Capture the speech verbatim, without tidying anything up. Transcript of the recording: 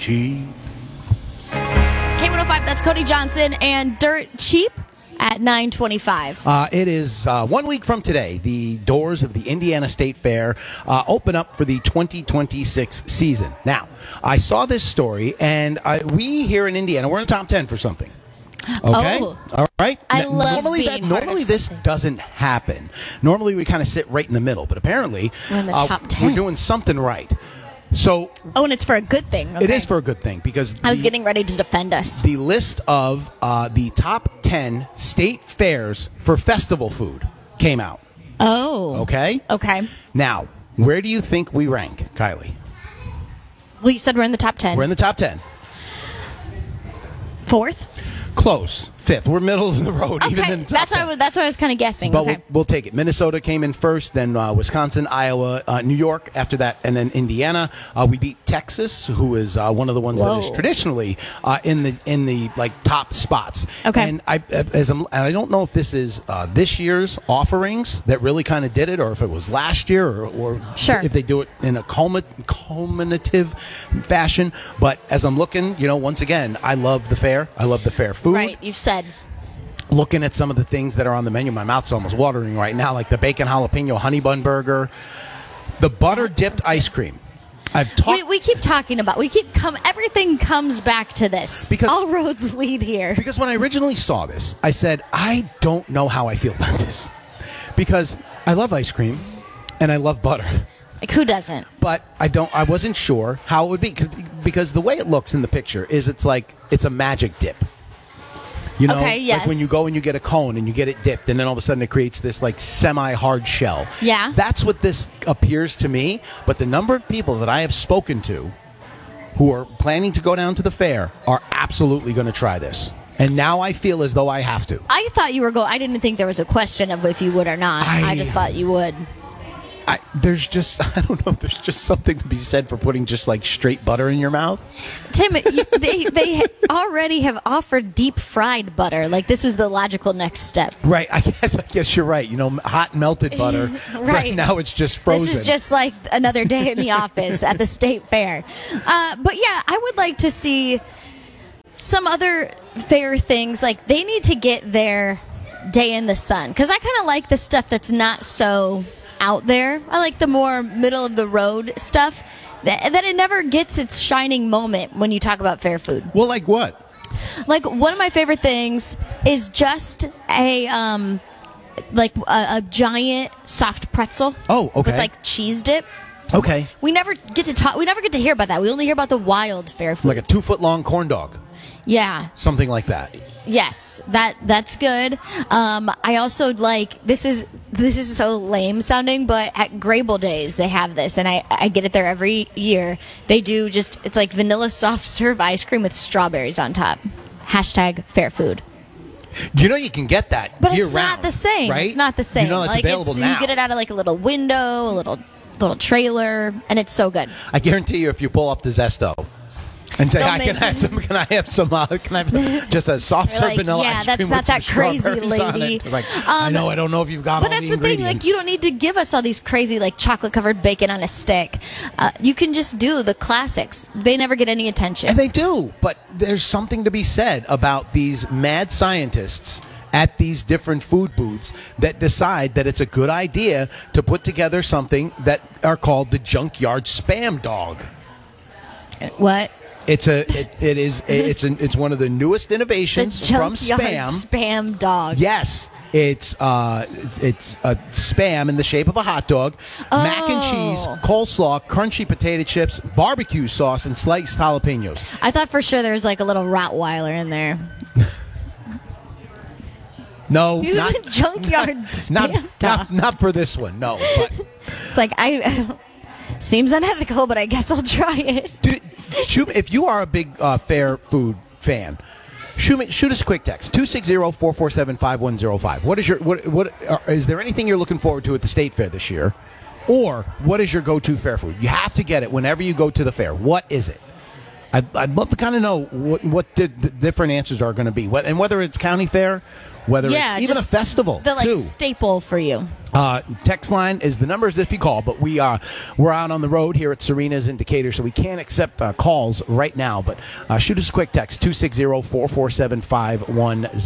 cheap. K one oh five, that's Cody Johnson and Dirt Cheap at nine twenty-five. Uh, it is uh, one week from today. The doors of the Indiana State Fair uh, open up for the twenty twenty-six season. Now, I saw this story, and I, we here in Indiana, we're in the top ten for something. Okay? Oh. All right? I Now, love normally being that, part Normally of this something. doesn't happen. Normally we kind of sit right in the middle, but apparently We're in the uh, top ten. we're doing something right. So Oh, and it's for a good thing. it Okay. is for a good thing because I was the- getting ready to defend us. the list of uh, the top ten state fairs for festival food came out. Oh. Okay? Okay. Now, where do you think we rank, Kylie? Well, you said we're in the top ten. We're in the top ten. Fourth? Close. Fifth. We're middle of the road. Even Okay. in the top That's, what I ten. was, that's what I was kind of guessing. But okay. we'll, we'll take it. Minnesota came in first, then uh, Wisconsin, Iowa, uh, New York after that, and then Indiana. Uh, we beat Texas, who is uh, one of the ones that is Whoa. traditionally uh, in the in the like top spots. Okay. And I as I'm, and I don't know if this is uh, this year's offerings that really kind of did it, or if it was last year, or, or Sure. if they do it in a culmin- culminative fashion. But as I'm looking, you know, once again, I love the fair. I love the fair food. Right. You've said. Looking at some of the things that are on the menu, my mouth's almost watering right now, like the bacon jalapeno honey bun burger, the butter dipped ice cream. I've We, talked we keep talking about, we keep come, everything comes back to this. Because- all roads lead here. because when I originally saw this, I said, I don't know how I feel about this. Because I love ice cream and I love butter. Like, who doesn't? But I don't I wasn't sure how it would be 'cause- because the way it looks in the picture is it's like it's a magic dip. You know, Okay, yes. like when you go and you get a cone and you get it dipped, and then all of a sudden it creates this like semi-hard shell. Yeah. That's what this appears to me. But the number of people that I have spoken to who are planning to go down to the fair are absolutely going to try this. And now I feel as though I have to. I thought you were going, I didn't think there was a question of if you would or not. I, I- just thought you would. I, there's just, I don't know, there's just something to be said for putting just like straight butter in your mouth. Tim, you, they, they already have offered deep fried butter. Like, this was the logical next step. Right, I guess I guess you're right. You know, hot melted butter. Right. now it's just frozen. This is just like another day in the office at the state fair. Uh, but yeah, I would like to see some other fair things. Like, they need to get their day in the sun. Because I kind of like the stuff that's not so out there. I like the more middle of the road stuff. That, that it never gets its shining moment when you talk about fair food. Well, like what? Like, one of my favorite things is just a um like a, a giant soft pretzel. Oh, okay. With like cheese dip. Okay. We never get to talk. We never get to hear about that. We only hear about the wild fair foods. Like a two foot long corn dog. Yeah. Something like that. Yes. That that's good. Um, I also like this is this is so lame sounding, but at Grable Days they have this, and I I get it there every year. They do just it's like vanilla soft serve ice cream with strawberries on top. Hashtag fair food. You know you can get that But year it's round, not the same. right? It's not the same. You know it's like available it's, now. You get it out of like a little window, a little little trailer, and it's so good. I guarantee you, if you pull up the Zesto and say, They'll "I can make- have some," can I have some? Uh, can I have just a soft You're serve like, vanilla yeah, ice that's cream not with some that crazy, strawberries on lady. it? Like, I Um, know, I don't know if you've got But all that's the the thing. ingredients. Like, you don't need to give us all these crazy, like, chocolate covered bacon on a stick. Uh, you can just do the classics. They never get any attention. And they do, but there's something to be said about these mad scientists at these different food booths that decide that it's a good idea to put together something that are called the junkyard spam dog. What? It's a it, it is it's an, it's one of the newest The innovations from junkyard spam. spam dog. Yes. It's uh, it's, it's a spam in the shape of a hot dog, mac and cheese, Oh. coleslaw, crunchy potato chips, barbecue sauce, and sliced jalapenos. I thought for sure there was, like, a little Rottweiler in there. No, He's not a junkyard spam not, dog. not not for this one. No, but It's like, I... Seems unethical, but I guess I'll try it. dude, shoot, if you are a big uh, fair food fan, shoot me, shoot us a quick text two six zero, four four seven, five one zero five. What is your what what uh, is there anything you're looking forward to at the state fair this year, or what is your go-to fair food? You have to get it whenever you go to the fair. What is it? I'd, I'd love to kind of know what, what the, the different answers are going to be, what, and whether it's county fair, whether Yeah, it's even a just festival, The like too. staple for you. Uh, text line is the numbers if you call, but we uh, we're out on the road here at Serena's in Decatur, so we can't accept uh, calls right now. But uh, shoot us a quick text, two six zero, four four seven, five one zero.